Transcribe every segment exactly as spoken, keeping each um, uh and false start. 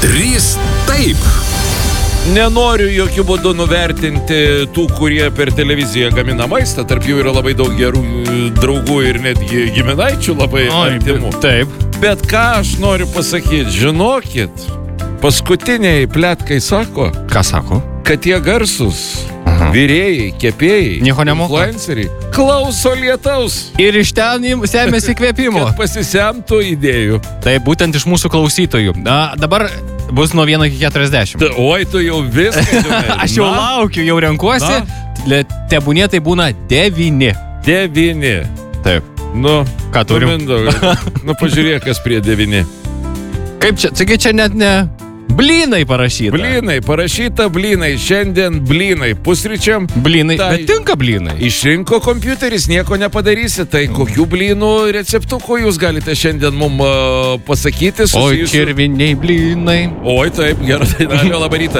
Trys taip. Nenoriu jokių būdų nuvertinti tų, kurie per televiziją gamina maistą. Tarp jų yra labai daug gerų draugų ir netgi giminaičių labai artimų. Taip. Bet ką aš noriu pasakyti, žinokit, paskutiniai pletkai sako, Ką sako? kad tie garsus Aha. virėjai, kepėjai, Nieko nemoka. influenceriai klauso lietaus, Ir iš ten im- semiasi įkvėpimo. kad pasisemtų idėjų. Tai būtent iš mūsų klausytojų. Na, dabar bus nuo vieno iki keturiasdešimt. Ta- Oi, tu jau viską žinai. Aš jau Na, laukiu, jau renkuosi. Le- Tebūnie tai būna devyni. Devyni. Taip. Nu, Ką turim? Nu, Mindaugai, nu pažiūrėk, kas prie devyni. Kaip čia? Taigi čia net ne blynai parašyta. Blynai, parašyta blynai, šiandien blynai, pusryčiam. Blynai. Tai- Bet tinka blynai. Išrinko kompiuteris, nieko nepadarysi. Tai kokių blynų receptukų jūs galite šiandien mums uh, pasakyti? Oi, susijusių- kirviniai blynai. Oi, taip, gerai. Alio, labą rytą.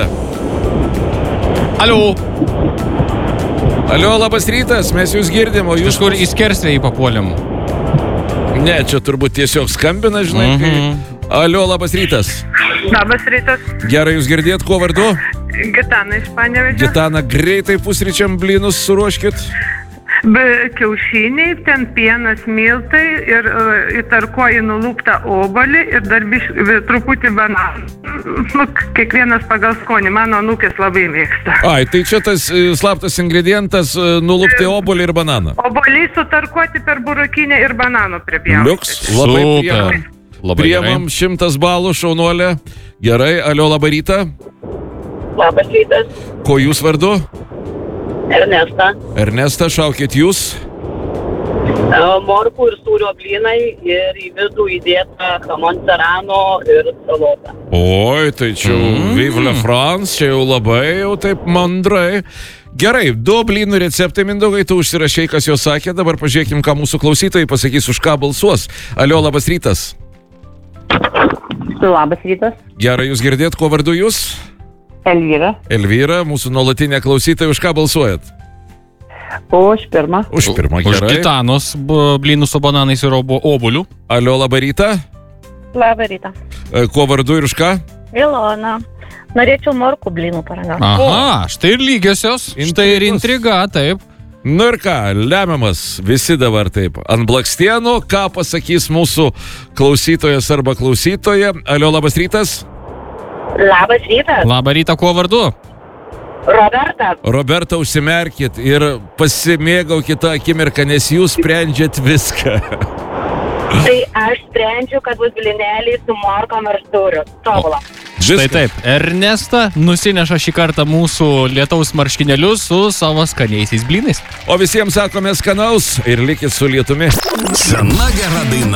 Alio. Alio, labas rytas, mes jūs girdim, o jūs... Kažkur į skersvėjį papuolėm. Ne, čia turbūt tiesiog skambina, žinai. Mhm. kai... Alio, labas rytas. Labas rytas, Gerai, jūs girdėt, kuo vardu? Gitana iš Panevėžio. Gitana, greitai pusryčiam blynus suruoškit. Be kiaušiniai, ten pienas, miltai ir uh, įtarkuoji nulūptą obalį ir dar biš, vi- truputį bananų. Nu, kiekvienas pagal skonį, mano anūkės labai mėgsta. Ai, tai čia tas e, slaptas ingredientas e, nulupti obuolį ir bananą. Obalį sutarkuoti per burokinę ir bananų pripjauti. Liuks, labai Super. priemam. Labai Priemam šimtas balų, šaunuolė. Gerai, alio, labą rytą. Labas rytas, Ko jūs vardu? Ernesta. Ernesta, šaukit jūs. E, Morkų ir sūrio blynai ir į vidų įdėta hamon serrano ir salota. Oi, tai čia jau Mm. Vive la France, čia jau labai jau taip mandrai. Gerai, du blynų receptai, Mindaugai, tu užsirašei, kas jo sakė. Dabar pažiūrėkim, ką mūsų klausytojai pasakys, už ką balsuos. Alio, labas rytas. Labas rytas, Gerai, jūs girdėt, kuo vardu jūs? Elvyra. Elvyra, mūsų nuolatinė klausytoja, už ką balsuojat? Už pirmą. Už pirmą, Už gerai. Gitanos b- blynų su bananais ir obo- obuoliu. Alio, labą rytą. Labą rytą. E, Kuo vardu ir už ką? Ilona. Norėčiau morkų blynų paragauti. Aha, štai ir lygiosios. Štai ir Intrigos. intriga, taip. Nu ir ką, lemiamas, visi dabar taip. Ant blakstienų, ką pasakys mūsų klausytojas arba klausytoja. Alio, labas rytas. Labas rytas, Labą rytą, kuo vardu? Roberta. Roberta, užsimerkit ir pasimėgaukit tą akimirką, nes jūs sprendžiat viską. Tai aš sprendžiu, kad bus blyneliai su morkom ir sūriu. Tobula. Štai Viskas. taip. Ernesta nusineša šį kartą mūsų lietaus marškinėlius su savo skaniaisiais blynais. O visiems sakome skanaus ir likit su lietumi. Sena gera daina.